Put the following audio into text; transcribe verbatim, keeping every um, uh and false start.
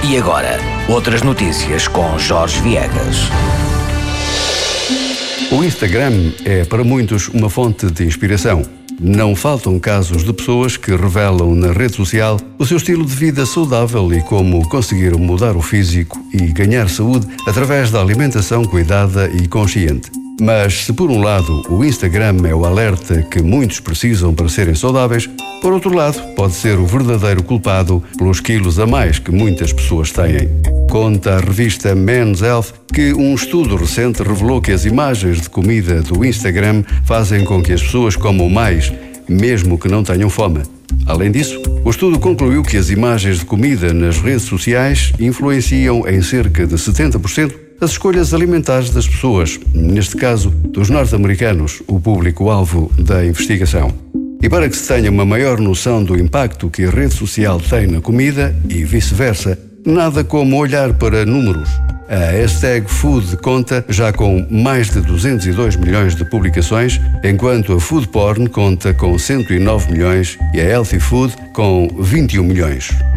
E agora, outras notícias com Jorge Viegas. O Instagram é para muitos uma fonte de inspiração. Não faltam casos de pessoas que revelam na rede social o seu estilo de vida saudável e como conseguiram mudar o físico e ganhar saúde através da alimentação cuidada e consciente. Mas se por um lado o Instagram é o alerta que muitos precisam para serem saudáveis, por outro lado pode ser o verdadeiro culpado pelos quilos a mais que muitas pessoas têm. Conta a revista Men's Health que um estudo recente revelou que as imagens de comida do Instagram fazem com que as pessoas comam mais, mesmo que não tenham fome. Além disso, o estudo concluiu que as imagens de comida nas redes sociais influenciam em cerca de setenta por cento as escolhas alimentares das pessoas, neste caso dos norte-americanos, o público-alvo da investigação. E para que se tenha uma maior noção do impacto que a rede social tem na comida e vice-versa, nada como olhar para números. A hashtag Food conta já com mais de duzentos e dois milhões de publicações, enquanto a Food Porn conta com cento e nove milhões e a Healthy Food com vinte e um milhões.